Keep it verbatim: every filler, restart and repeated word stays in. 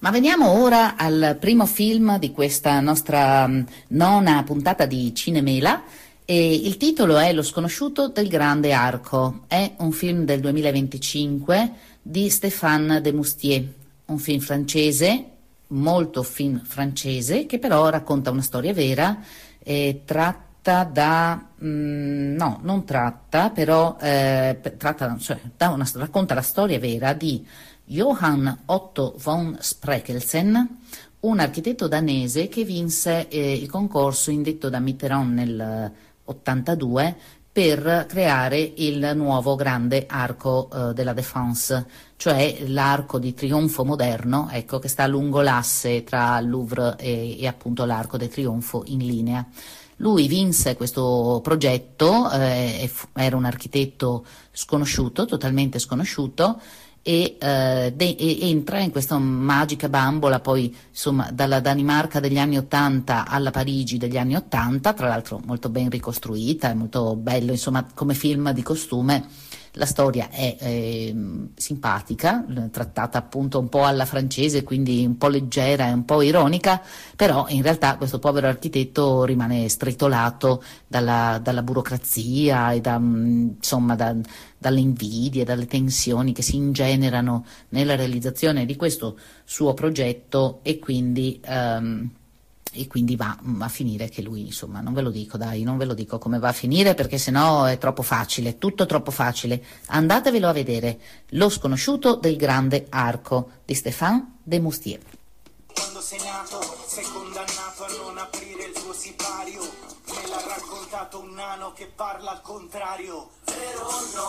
Ma veniamo ora al primo film di questa nostra mh, nona puntata di Cinemela. E il titolo è Lo sconosciuto del grande arco. È un film del duemilaventicinque di Stéphane Demoustier, un film francese, molto film francese, che però racconta una storia vera, eh, tratta da mh, no, non tratta, però eh, tratta, cioè, da una, racconta la storia vera di Johann Otto von Spreckelsen, un architetto danese che vinse eh, il concorso indetto da Mitterrand nel ottantadue per creare il nuovo grande arco eh, della Défense, cioè l'arco di trionfo moderno, ecco, che sta lungo l'asse tra il Louvre e, e appunto l'arco del trionfo in linea. Lui vinse questo progetto, eh, era un architetto sconosciuto, totalmente sconosciuto, e, eh, de- e entra in questa magica bambola, poi insomma dalla Danimarca degli anni ottanta alla Parigi degli anni ottanta, tra l'altro molto ben ricostruita, è molto bello, insomma, come film di costume. La storia è eh, simpatica, trattata appunto un po' alla francese, quindi un po' leggera e un po' ironica, però in realtà questo povero architetto rimane stritolato dalla, dalla burocrazia e da, insomma, da, dalle invidie, dalle tensioni che si ingenerano nella realizzazione di questo suo progetto, e quindi... Um, e quindi va a finire che lui, insomma, non ve lo dico, dai, non ve lo dico come va a finire, perché sennò è troppo facile, tutto troppo facile. Andatevelo a vedere, Lo sconosciuto del grande arco di Stéphane Demoustier. Quando sei nato, sei condannato a non aprire il tuo sipario. Me l'ha raccontato un nano che parla al contrario. Vero o no?